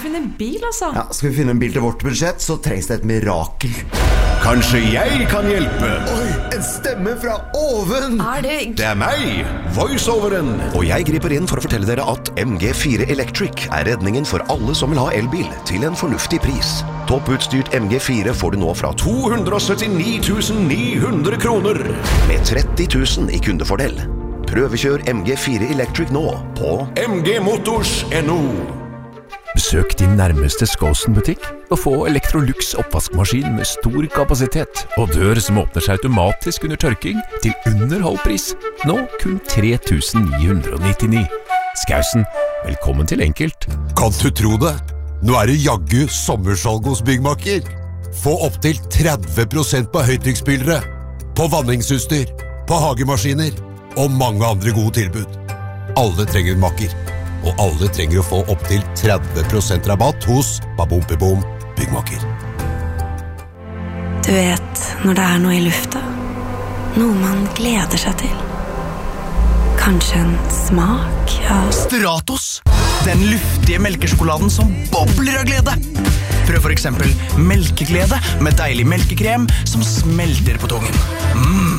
finne en bil, altså. Ja, skal vi finne en bil til vårt budsjett, så trengs det et mirakel. Kanskje jeg kan hjelpe? Oi, en stemme fra oven! Det er meg, voiceoveren. Og jeg griper inn for å fortelle dere at MG4 Electric er redningen for alle som vil ha elbil til en fornuftig pris. Topputstyrt MG4 får du nå fra 279 900 kroner, med 30 000 i kundefordel. Prøvekjør MG4 Electric nå på mgmotors.no. Besøk din nærmeste Skåsen-butikk og få Electrolux oppvaskmaskin med stor kapasitet og dør som åpner seg automatisk under tørking til under halv pris. Nå kun 3 999. Skausen, velkommen til Enkelt. Kan du tro det? Nå er det jaggu sommersalg hos Byggmakker. Få opp til 30% på høytrykksspylere, på vanningsutstyr, på hagemaskiner og mange andre gode tilbud. Alle trenger en makker. Og alle trenger å få opp til 30% rabatt hos Babompebom Byggmakker. Du vet når det er noe i lufta, noe man gleder seg til. Kanskje en smak av Stratos, den luftige melkesjokoladen som bobler av glede. Prøv for eksempel melkeglede med deilig melkekrem som smelter på tungen.